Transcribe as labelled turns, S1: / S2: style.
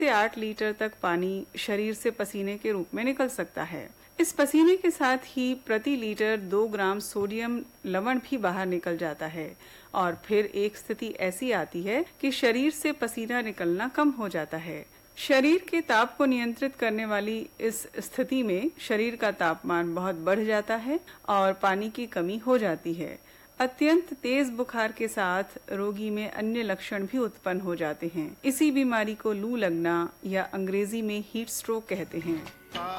S1: से 8 लीटर तक पानी शरीर से पसीने के रूप में निकल सकता है। इस पसीने के साथ ही प्रति लीटर 2 ग्राम सोडियम लवण भी बाहर निकल जाता है और फिर एक स्थिति ऐसी आती है कि शरीर से पसीना निकलना कम हो जाता है। शरीर के ताप को नियंत्रित करने वाली इस स्थिति में शरीर का तापमान बहुत बढ़ जाता है और पानी की कमी हो जाती है। अत्यंत तेज बुखार के साथ रोगी में अन्य लक्षण भी उत्पन्न हो जाते हैं। इसी बीमारी को लू लगना या अंग्रेजी में हीट स्ट्रोक कहते हैं।